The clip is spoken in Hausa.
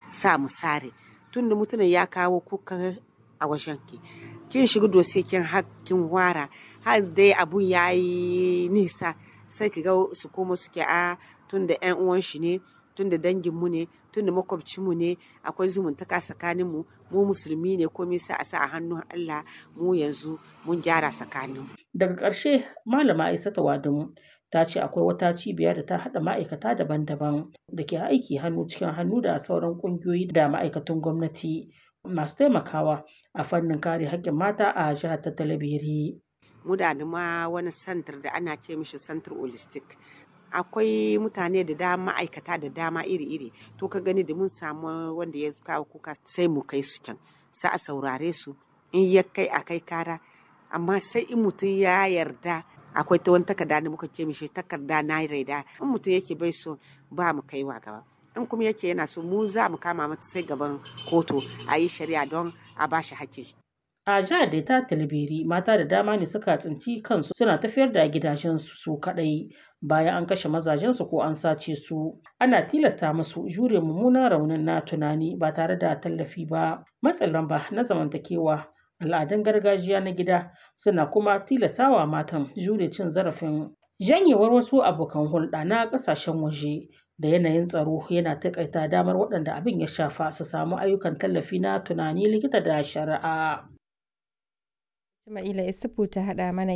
sa mu sare. Tunda mutumin ya kawo kuka a wajen ki, kin shiga dose kin wara har dai abun ya yi nisa sai ki ga su komo suke tunda ƴan uwan shi ne, tunda dangin mu ne, tunda makwabcin mu ne, akwai zumuntaka tsakanin mu, mu musulmi ne komai sai a sa a hannun Allah mu yanzu mun gyara tsakanin mu. Daga ƙarshe Malama Aissatu Wadamu ta ce akwai wata cibiya da ta haɗa ma'aikata daban-daban da ke aiki hannu cikin hannu da sauran ƙungiyoyi da ma'aikatan gwamnati masu taimakawa a fannin kare haƙƙin mata a jihar ta Talabiri. Mu da ma wani santar da ana ce mishi santar holistic. Akwai mutane da dama ma'aikata da dama iri-iri to ka gani da mun samu wanda ya kawo kuka sai mu kai su can sai a saurare su in ya kai a kai kara amma sai in mutum ya yarda akwai ta wani takarda da muka ce mishi takarda na raida in mutum yake bai so ba mu kaiwa gaba in kuma yake yana so mu za mu kama mata sai gaban kotu a yi shari'a don a ba shi hakkin shi. A jihar da ta Talabiri mata da dama ne suka tsinci kansu suna tafiyar da gidajensu su kaɗai bayan an kashe mazajensu ko an sace su. Ana tilasta musu jure mummunan raunin na tunani ba tare da tallafi ba. Matsin lamba na zamantakewa al'adun gargajiya na gida suna kuma tilastawa matan jure cin zarafin. Janyewar wasu abokan hulɗa na ƙasashen waje da yanayin tsaro yana taƙaita damar waɗanda abin ya shafa su samu ayyukan tallafi na tunani likita da shari'a. Ismaila Isufu ta haɗa mana